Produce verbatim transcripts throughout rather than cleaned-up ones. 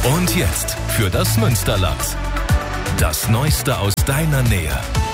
Und jetzt für das Münsterland. Das Neueste aus deiner Nähe.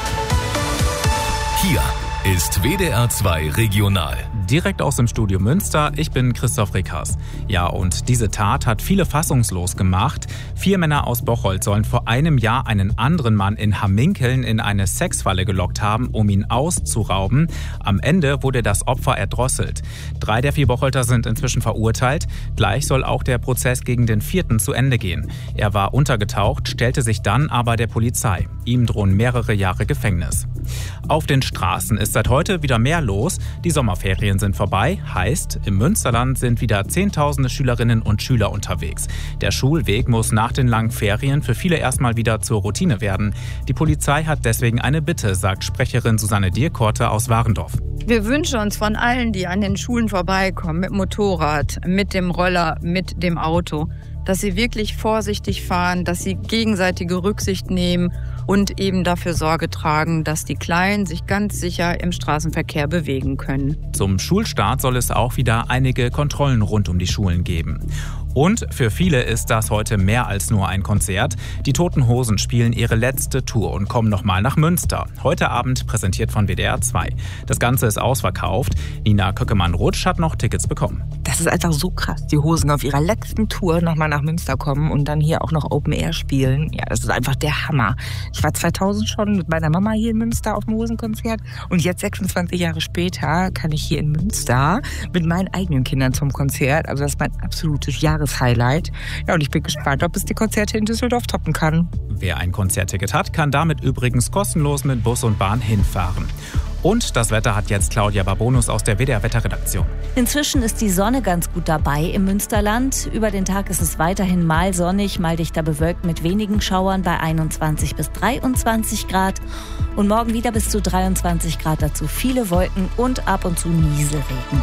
Hier ist W D R zwei Regional. Direkt aus dem Studio Münster, ich bin Christoph Rickers. Ja, und diese Tat hat viele fassungslos gemacht. Vier Männer aus Bocholt sollen vor einem Jahr einen anderen Mann in Hamminkeln in eine Sexfalle gelockt haben, um ihn auszurauben. Am Ende wurde das Opfer erdrosselt. Drei der vier Bocholter sind inzwischen verurteilt. Gleich soll auch der Prozess gegen den vierten zu Ende gehen. Er war untergetaucht, stellte sich dann aber der Polizei. Ihm drohen mehrere Jahre Gefängnis. Auf den Straßen ist seit heute wieder mehr los. Die Sommerferien sind vorbei, heißt, im Münsterland sind wieder Zehntausende Schülerinnen und Schüler unterwegs. Der Schulweg muss nach den langen Ferien für viele erstmal wieder zur Routine werden. Die Polizei hat deswegen eine Bitte, sagt Sprecherin Susanne Dierkorte aus Warendorf. Wir wünschen uns von allen, die an den Schulen vorbeikommen, mit dem Motorrad, mit dem Roller, mit dem Auto, dass sie wirklich vorsichtig fahren, dass sie gegenseitige Rücksicht nehmen und eben dafür Sorge tragen, dass die Kleinen sich ganz sicher im Straßenverkehr bewegen können. Zum Schulstart soll es auch wieder einige Kontrollen rund um die Schulen geben. Und für viele ist das heute mehr als nur ein Konzert. Die Toten Hosen spielen ihre letzte Tour und kommen nochmal nach Münster. Heute Abend präsentiert von W D R zwei. Das Ganze ist ausverkauft. Nina Köckemann-Rutsch hat noch Tickets bekommen. Das ist einfach so krass. Die Hosen auf ihrer letzten Tour nochmal nach Münster kommen und dann hier auch noch Open Air spielen. Ja, das ist einfach der Hammer. Ich war zweitausend schon mit meiner Mama hier in Münster auf dem Hosenkonzert und jetzt sechsundzwanzig Jahre später kann ich hier in Münster mit meinen eigenen Kindern zum Konzert. Also das ist mein absolutes Jahreshighlight. Ja, und ich bin gespannt, ob es die Konzerte in Düsseldorf toppen kann. Wer ein Konzertticket hat, kann damit übrigens kostenlos mit Bus und Bahn hinfahren. Und das Wetter hat jetzt Claudia Barbonus aus der W D R-Wetterredaktion. Inzwischen ist die Sonne ganz gut dabei im Münsterland. Über den Tag ist es weiterhin mal sonnig, mal dichter bewölkt mit wenigen Schauern bei einundzwanzig bis dreiundzwanzig Grad. Und morgen wieder bis zu dreiundzwanzig Grad, dazu viele Wolken und ab und zu Nieselregen.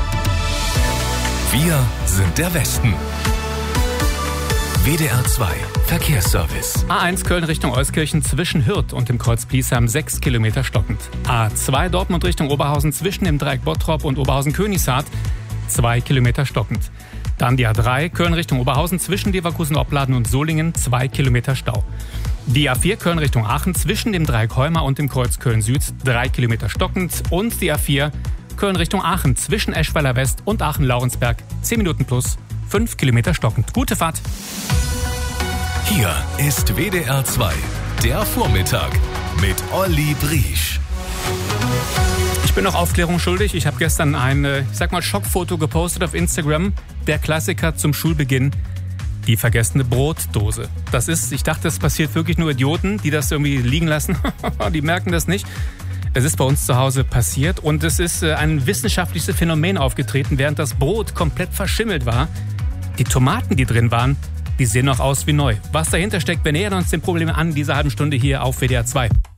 Wir sind der Westen. W D R zwei Verkehrsservice. A eins Köln Richtung Euskirchen zwischen Hürth und dem Kreuz Bliesheim sechs Kilometer stockend. A zwei Dortmund Richtung Oberhausen zwischen dem Dreieck Bottrop und Oberhausen-Königshardt zwei Kilometer stockend. Dann die A drei Köln Richtung Oberhausen zwischen Leverkusen-Opladen und Solingen zwei Kilometer Stau. Die A vier Köln Richtung Aachen zwischen dem Dreieck Heuma und dem Kreuz Köln-Süd drei Kilometer stockend. Und die A vier Köln Richtung Aachen zwischen Eschweiler West und Aachen-Laurensberg zehn Minuten plus fünf Kilometer stockend. Gute Fahrt! Hier ist W D R zwei, der Vormittag mit Olli Briesch. Ich bin noch Aufklärung schuldig. Ich habe gestern ein, ich sag mal, Schockfoto gepostet auf Instagram. Der Klassiker zum Schulbeginn, die vergessene Brotdose. Das ist, ich dachte, das passiert wirklich nur Idioten, die das irgendwie liegen lassen. Die merken das nicht. Es ist bei uns zu Hause passiert und es ist ein wissenschaftliches Phänomen aufgetreten, während das Brot komplett verschimmelt war. Die Tomaten, die drin waren, die sehen noch aus wie neu. Was dahinter steckt, wir nähern uns dem Problem an, diese halben Stunde hier auf W D R zwei.